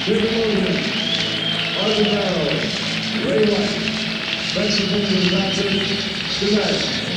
David Logan, Arthur Barrow, Ray White, Benson Benjamin Johnson. Good night.